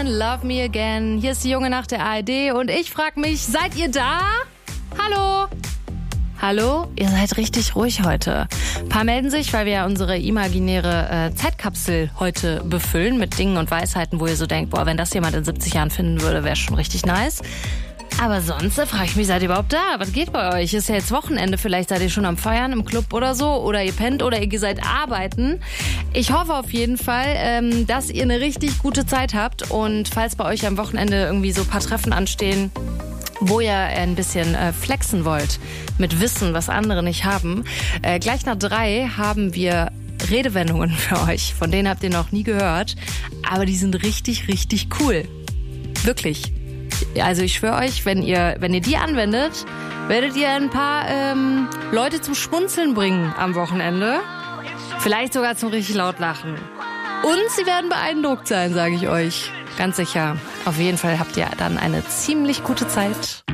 Shannon, Love Me Again. Hier ist die Junge Nacht der ARD und ich frage mich, seid ihr da? Hallo? Hallo? Ihr seid richtig ruhig heute. Ein paar melden sich, weil wir ja unsere imaginäre Zeitkapsel heute befüllen mit Dingen und Weisheiten, wo ihr so denkt, boah, wenn das jemand in 70 Jahren finden würde, wäre schon richtig nice. Aber sonst frage ich mich, seid ihr überhaupt da? Was geht bei euch? Ist ja jetzt Wochenende, vielleicht seid ihr schon am Feiern im Club oder so, oder ihr pennt oder ihr seid arbeiten. Ich hoffe auf jeden Fall, dass ihr eine richtig gute Zeit habt und falls bei euch am Wochenende irgendwie so ein paar Treffen anstehen, wo ihr ein bisschen flexen wollt mit Wissen, was andere nicht haben. Gleich nach 3 haben wir Redewendungen für euch, von denen habt ihr noch nie gehört, aber die sind richtig, richtig cool. Wirklich. Also ich schwöre euch, wenn ihr die anwendet, werdet ihr ein paar Leute zum Schmunzeln bringen am Wochenende. Vielleicht sogar zum richtig laut Lachen. Und sie werden beeindruckt sein, sage ich euch. Ganz sicher. Auf jeden Fall habt ihr dann eine ziemlich gute Zeit.